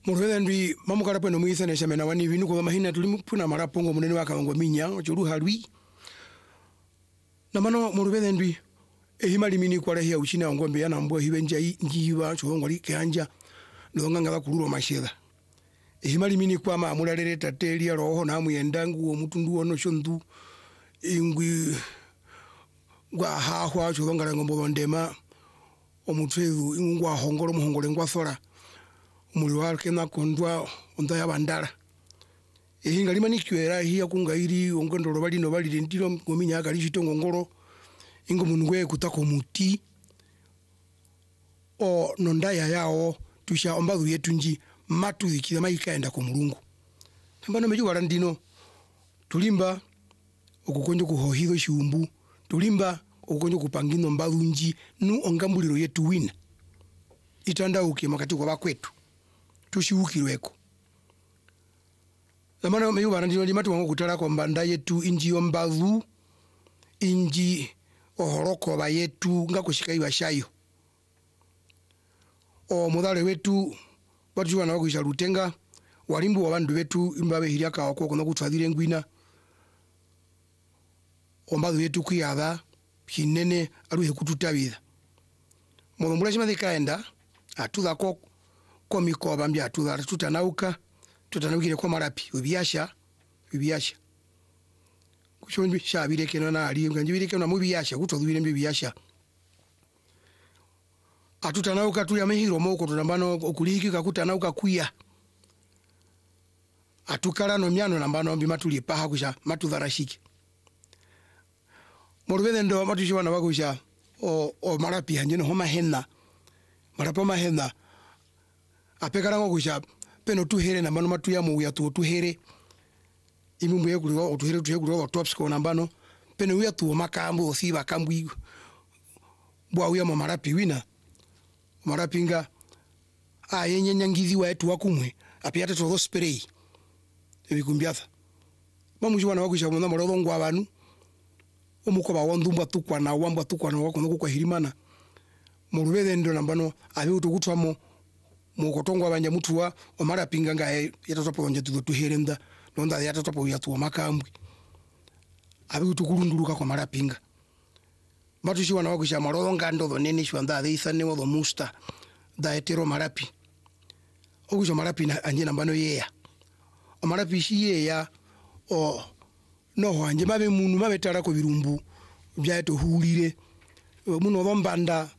Murwethe ndwi mamukara peno mwithane shamena wani vinu kwa mahina tulimupuna marapongo munene wakawangwa minya ochuru harwi na mano murwethe ndwi ehimali mini kwa rehia uchina ngombe yana mbwa hiwe njiwa chohongwali keanja ndonga ngala kururo mashela ehimali mini kwa maamurarere tatelia roho na muyendangu omutundu ono shondu ingwi gwa hahwa chohongala ngombo ndema omutwevu ingwa hongoro muhongole ngwa thora umulwa kena kondwa onda ya bandara ehinga limani kwera hiya kungairi ongondoro bali no bali ndiro ngominya kali chitongo ngoro ingo munwe kutako muti o nondaya yao tusha ombadhu yetu nji matu zikira maikaenda ku mulungu tambano meju warandino tulimba okukonjo kuhohido shiumbu tulimba okukonjo kupangino mbadhu nji nu ongambuliro yetu wina itanda uke makati kwa bakwetu tushiukirweko zamana meyu barandino limatu wango kutala kwa mbanda yetu inji ombadhu inji ohoroko ba yetu nga kushika ibashayo o mudale wetu batu wana wakisha rutenga walimbu wa bandu betu imbabe hiriaka wako kono kutwadire ngwina ombadhu yetu kuyatha hinene aruhe kututabitha mulombula shima thikaenda atutha ko komiko bambya atutha tutanawukire kwa marapi ubiasha kushonbi shabire keno na ali nganjibire keno mu biasha kutodubire mbi biasha atutanauka tu ya mehiro moko tunambano okuliki kakutanauka kuya atukala no myano nambano mbi matuli paha kusha matudharashiki morwethe ndo matushwa na wakusha o marapi hanjeno homa henna marapo mahena apekara ngo kusha peno tuhere nambano matu ya mu ya tuhere imumbu yekuliwa tuhere tops ko nambano peno uya tu makambo osiba kambwi bwa uya mo marapi wina marapinga ayenye nyangizi wetu wakumwe apiate to spray ebikumbyatha bamujiwa na wakusha mona morodongo abantu omukoba wondumba tukwa na wamba tukwa na wakono kwa hirimana murubethe ndo nambano abi utugutwamo mukotongo abanja mutuwa omarapinga ngaye yatatopo nje tuherenda nonda yatatopo yatu makambwi abi utukulunduruka kwa marapinga matushiwa na wakusha morodonga ndo nene shwanda theisane wo musta da etero marapi okusha marapi na anje nambano yeya o marapi shiyeya o no anje mabe munu mabe tara ko birumbu byaeto hulire muno bombanda